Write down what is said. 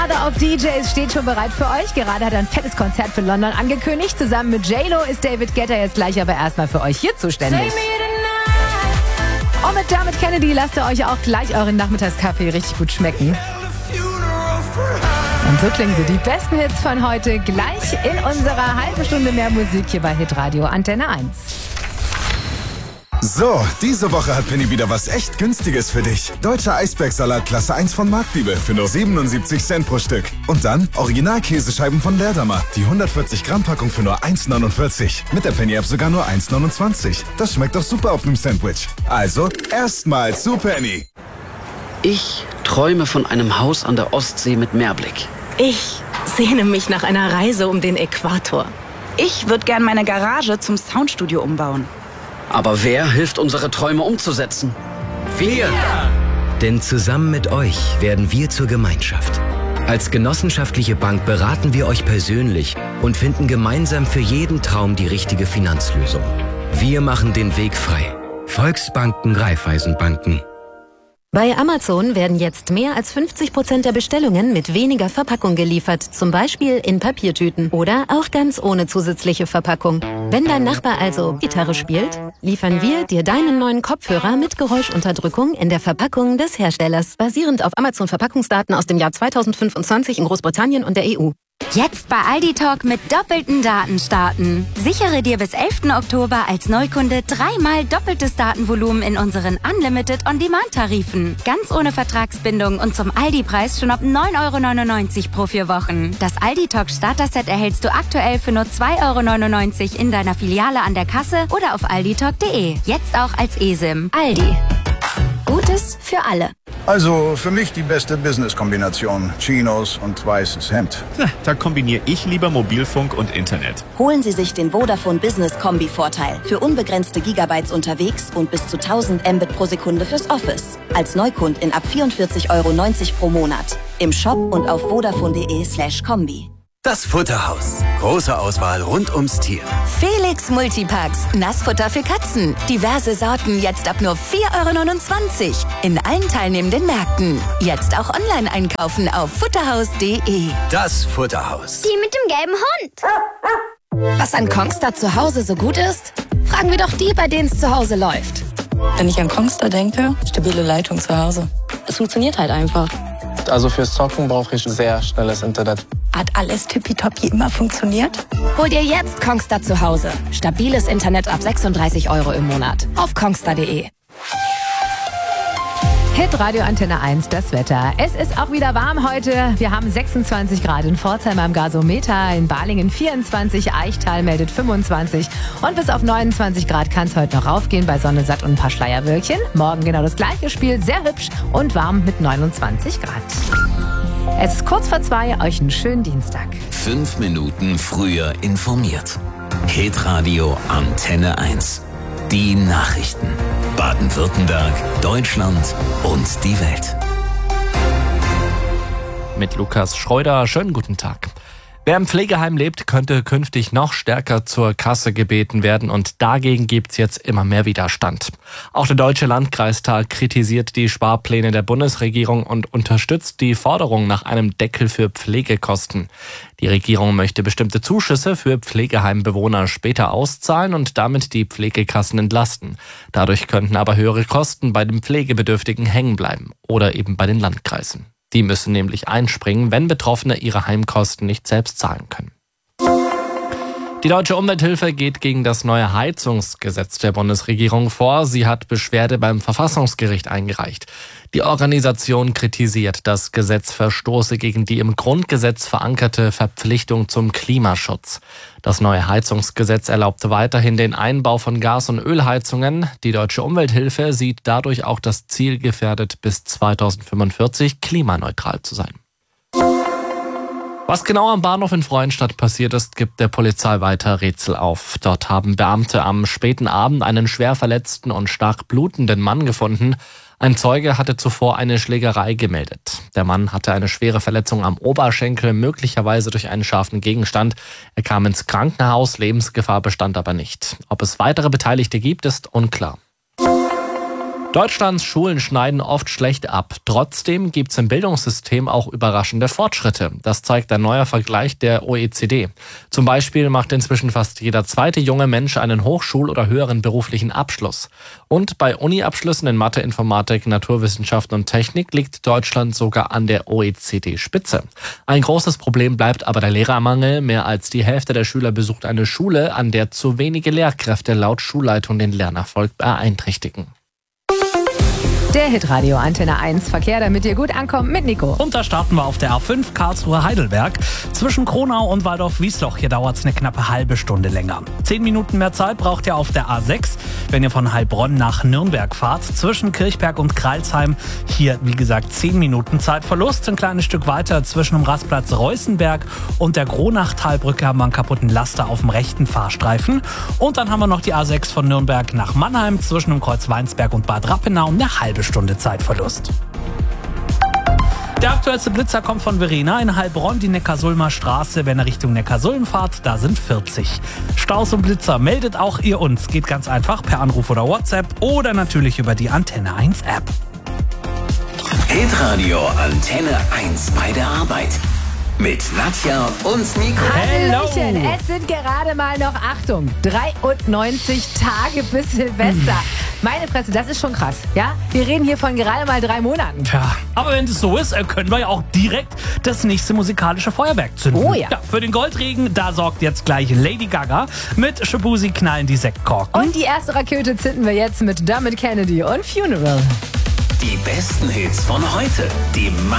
Auf DJs steht schon bereit für euch. Gerade hat er ein fettes Konzert für London angekündigt. Zusammen mit J-Lo ist David Guetta jetzt gleich aber erstmal für euch hier zuständig. Und mit Dermot Kennedy lasst ihr euch auch gleich euren Nachmittagskaffee richtig gut schmecken. Und so klingen sie, die besten Hits von heute, gleich in unserer halben Stunde mehr Musik hier bei Hitradio Antenne 1. So, diese Woche hat Penny wieder was echt Günstiges für dich. Deutscher Eisbergsalat Klasse 1 von Marktliebe für nur 77 Cent pro Stück. Und dann Original-Käsescheiben von Leerdammer. Die 140 Gramm Packung für nur 1,49. Mit der Penny-App sogar nur 1,29. Das schmeckt doch super auf einem Sandwich. Also, erstmal zu Penny. Ich träume von einem Haus an der Ostsee mit Meerblick. Ich sehne mich nach einer Reise um den Äquator. Ich würde gern meine Garage zum Soundstudio umbauen. Aber wer hilft, unsere Träume umzusetzen? Wir! Denn zusammen mit euch werden wir zur Gemeinschaft. Als genossenschaftliche Bank beraten wir euch persönlich und finden gemeinsam für jeden Traum die richtige Finanzlösung. Wir machen den Weg frei. Volksbanken, Raiffeisenbanken. Bei Amazon werden jetzt mehr als 50% der Bestellungen mit weniger Verpackung geliefert, zum Beispiel in Papiertüten oder auch ganz ohne zusätzliche Verpackung. Wenn dein Nachbar also Gitarre spielt, liefern wir dir deinen neuen Kopfhörer mit Geräuschunterdrückung in der Verpackung des Herstellers, basierend auf Amazon-Verpackungsdaten aus dem Jahr 2025 in Großbritannien und der EU. Jetzt bei Aldi Talk mit doppelten Daten starten. Sichere dir bis 11. Oktober als Neukunde 3-mal doppeltes Datenvolumen in unseren Unlimited On-Demand-Tarifen. Ganz ohne Vertragsbindung und zum Aldi-Preis schon ab 9,99 € pro 4 Wochen. Das Aldi Talk Starter-Set erhältst du aktuell für nur 2,99 € in deiner Filiale an der Kasse oder auf alditalk.de. Jetzt auch als eSIM. Aldi. Gutes für alle. Also für mich die beste Business-Kombination. Chinos und weißes Hemd. Da kombiniere ich lieber Mobilfunk und Internet. Holen Sie sich den Vodafone Business Kombi-Vorteil. Für unbegrenzte Gigabytes unterwegs und bis zu 1000 Mbit pro Sekunde fürs Office. Als Neukund in ab 44,90 € pro Monat. Im Shop und auf vodafone.de/kombi. Das Futterhaus. Große Auswahl rund ums Tier. Felix Multipacks. Nassfutter für Katzen. Diverse Sorten jetzt ab nur 4,29 € in allen teilnehmenden Märkten. Jetzt auch online einkaufen auf futterhaus.de. Das Futterhaus. Die mit dem gelben Hund. Was an Kongstar zu Hause so gut ist? Fragen wir doch die, bei denen es zu Hause läuft. Wenn ich an Kongstar denke, stabile Leitung zu Hause. Es funktioniert halt einfach. Also fürs Zocken brauche ich sehr schnelles Internet. Hat alles tippitoppi immer funktioniert? Hol dir jetzt Kongstar zu Hause. Stabiles Internet ab 36 € im Monat. Auf kongstar.de. Hitradio Antenne 1, das Wetter. Es ist auch wieder warm heute. Wir haben 26 Grad in Pforzheim am Gasometer, in Balingen 24, Eichtal meldet 25 und bis auf 29 Grad kann es heute noch raufgehen bei Sonne, Satt und ein paar Schleierwölkchen. Morgen genau das gleiche Spiel, sehr hübsch und warm mit 29 Grad. Es ist kurz vor 2, euch einen schönen Dienstag. 5 Minuten früher informiert. Hitradio Antenne 1. Die Nachrichten. Baden-Württemberg, Deutschland und die Welt. Mit Lukas Schreuder, schönen guten Tag. Wer im Pflegeheim lebt, könnte künftig noch stärker zur Kasse gebeten werden und dagegen gibt's jetzt immer mehr Widerstand. Auch der Deutsche Landkreistag kritisiert die Sparpläne der Bundesregierung und unterstützt die Forderung nach einem Deckel für Pflegekosten. Die Regierung möchte bestimmte Zuschüsse für Pflegeheimbewohner später auszahlen und damit die Pflegekassen entlasten. Dadurch könnten aber höhere Kosten bei den Pflegebedürftigen hängen bleiben oder eben bei den Landkreisen. Die müssen nämlich einspringen, wenn Betroffene ihre Heimkosten nicht selbst zahlen können. Die Deutsche Umwelthilfe geht gegen das neue Heizungsgesetz der Bundesregierung vor. Sie hat Beschwerde beim Verfassungsgericht eingereicht. Die Organisation kritisiert, das Gesetz verstoße gegen die im Grundgesetz verankerte Verpflichtung zum Klimaschutz. Das neue Heizungsgesetz erlaubt weiterhin den Einbau von Gas- und Ölheizungen. Die Deutsche Umwelthilfe sieht dadurch auch das Ziel gefährdet, bis 2045 klimaneutral zu sein. Was genau am Bahnhof in Freudenstadt passiert ist, gibt der Polizei weiter Rätsel auf. Dort haben Beamte am späten Abend einen schwer verletzten und stark blutenden Mann gefunden. Ein Zeuge hatte zuvor eine Schlägerei gemeldet. Der Mann hatte eine schwere Verletzung am Oberschenkel, möglicherweise durch einen scharfen Gegenstand. Er kam ins Krankenhaus, Lebensgefahr bestand aber nicht. Ob es weitere Beteiligte gibt, ist unklar. Deutschlands Schulen schneiden oft schlecht ab. Trotzdem gibt es im Bildungssystem auch überraschende Fortschritte. Das zeigt ein neuer Vergleich der OECD. Zum Beispiel macht inzwischen fast jeder zweite junge Mensch einen Hochschul- oder höheren beruflichen Abschluss. Und bei Uni-Abschlüssen in Mathe, Informatik, Naturwissenschaften und Technik liegt Deutschland sogar an der OECD-Spitze. Ein großes Problem bleibt aber der Lehrermangel. Mehr als die Hälfte der Schüler besucht eine Schule, an der zu wenige Lehrkräfte laut Schulleitung den Lernerfolg beeinträchtigen. Der Hitradio Antenne 1 Verkehr, damit ihr gut ankommt mit Nico. Und da starten wir auf der A5 Karlsruhe-Heidelberg. Zwischen Kronau und Waldorf-Wiesloch, hier dauert es eine knappe halbe Stunde länger. 10 Minuten mehr Zeit braucht ihr auf der A6, wenn ihr von Heilbronn nach Nürnberg fahrt. Zwischen Kirchberg und Kreilsheim, hier wie gesagt 10 Minuten Zeitverlust. Ein kleines Stück weiter zwischen dem Rastplatz Reußenberg und der Kronachtalbrücke haben wir einen kaputten Laster auf dem rechten Fahrstreifen. Und dann haben wir noch die A6 von Nürnberg nach Mannheim zwischen dem Kreuz Weinsberg und Bad Rappenau, eine halbe Stunde Zeitverlust. Der aktuellste Blitzer kommt von Verena in Heilbronn, die Neckarsulmer Straße. Wenn ihr Richtung Neckarsulm fahrt, da sind 40. Staus und Blitzer meldet auch ihr uns. Geht ganz einfach per Anruf oder WhatsApp oder natürlich über die Antenne 1 App. Hitradio Antenne 1 bei der Arbeit. Mit Nadja und Nico. Hallöchen, es sind gerade mal noch, Achtung, 93 Tage bis Silvester. Meine Fresse, das ist schon krass, ja? Wir reden hier von gerade mal 3 Monaten. Tja, aber wenn das so ist, können wir ja auch direkt das nächste musikalische Feuerwerk zünden. Oh ja. Für den Goldregen, da sorgt jetzt gleich Lady Gaga. Mit Shabuzi knallen die Sektkorken. Und die erste Rakete zünden wir jetzt mit Dermot Kennedy und Funeral. Die besten Hits von heute, die